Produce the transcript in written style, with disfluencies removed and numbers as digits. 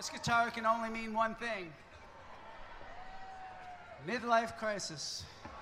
box guitar can only mean one thing. Midlife crisis.